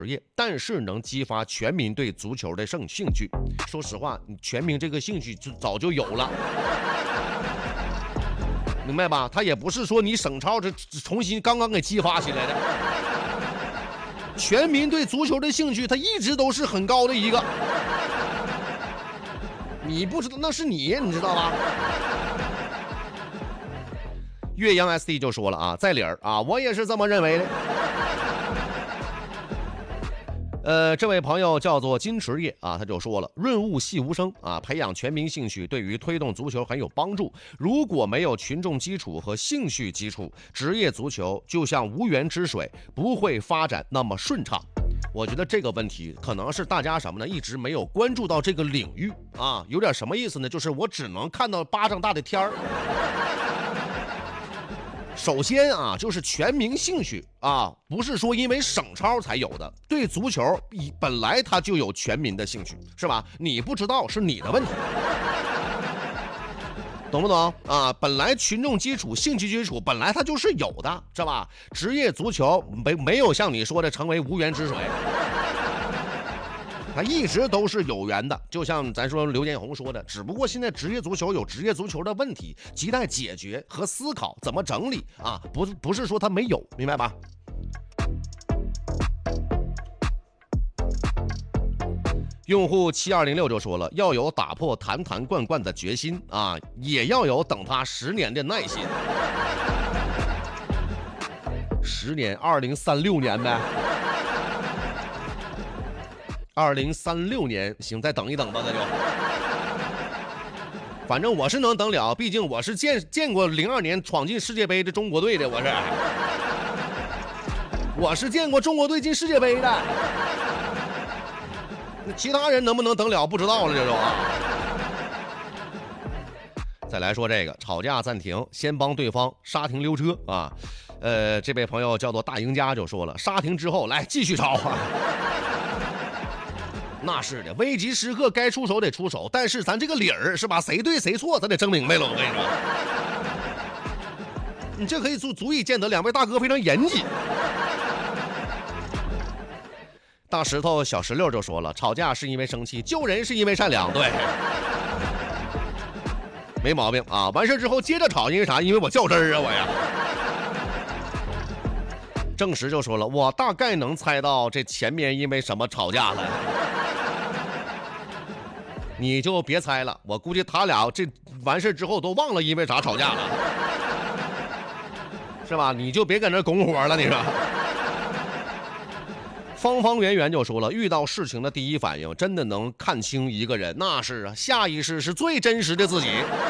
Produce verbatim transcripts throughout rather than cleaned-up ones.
业，但是能激发全民对足球的兴兴趣。说实话，你全民这个兴趣就早就有了。明白吧？他也不是说你省超这重新刚刚给激发起来的，全民对足球的兴趣，他一直都是很高的一个。你不知道那是你，你知道吧？岳阳 S D 就说了啊，在理儿啊，我也是这么认为的。呃，这位朋友叫做金池叶啊，他就说了，润物细无声啊，培养全民兴趣对于推动足球很有帮助。如果没有群众基础和兴趣基础，职业足球就像无源之水，不会发展那么顺畅。我觉得这个问题可能是大家什么呢，一直没有关注到这个领域啊，有点什么意思呢？就是我只能看到巴掌大的天儿。首先啊，就是全民兴趣啊，不是说因为省超才有的。对足球本来它就有全民的兴趣，是吧？你不知道是你的问题，懂不懂啊？本来群众基础、兴趣基础本来它就是有的，是吧？职业足球没没有像你说的成为无源之水。它一直都是有缘的，就像咱说刘建宏说的，只不过现在职业足球有职业足球的问题，亟待解决和思考怎么整理啊，不不是说它没有，明白吧？用户七二零六就说了，要有打破坛坛罐罐的决心啊，也要有等他十年的耐心。十年，二零三六年呗。二零三六年，行，再等一等吧，那就。反正我是能等了，毕竟我是见见过零二年闯进世界杯的中国队的，我是，我是见过中国队进世界杯的。那其他人能不能等了，不知道了，这就啊。再来说这个吵架暂停，先帮对方刹停溜车啊。呃，这位朋友叫做大赢家就说了，刹停之后来继续吵啊。那是的，危急时刻该出手得出手，但是咱这个理儿是吧？谁对谁错，咱得争明白了。我跟你说，你这可以足足以见得两位大哥非常严谨。大石头小石榴就说了，吵架是因为生气，救人是因为善良，对，没毛病啊。完事之后接着吵，因为啥？因为我较真儿啊，我呀。正实就说了，我大概能猜到这前面因为什么吵架了。你就别猜了，我估计他俩这完事之后都忘了因为啥吵架了，是吧？你就别搁那拱火了，你说。方方圆圆就说了，遇到事情的第一反应真的能看清一个人，那是啊，下意识是最真实的自己。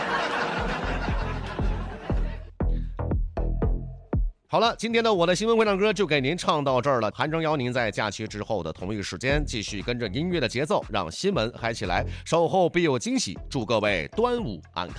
好了，今天的我的新闻会唱歌就给您唱到这儿了。韩征邀您在假期之后的同一时间继续跟着音乐的节奏，让新闻嗨起来，守候必有惊喜。祝各位端午安康。